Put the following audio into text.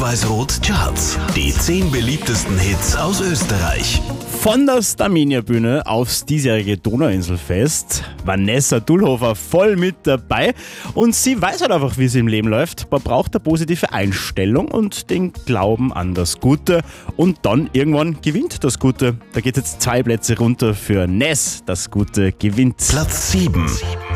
Weißrot Charts. Die 10 beliebtesten Hits aus Österreich. Von der Starminia-Bühne aufs diesjährige Donauinselfest. Vanessa Dullhofer voll mit dabei. Und sie weiß halt einfach, wie es im Leben läuft. Man braucht eine positive Einstellung und den Glauben an das Gute. Und dann irgendwann gewinnt das Gute. Da geht jetzt 2 Plätze runter für Ness. Das Gute gewinnt. Platz 7.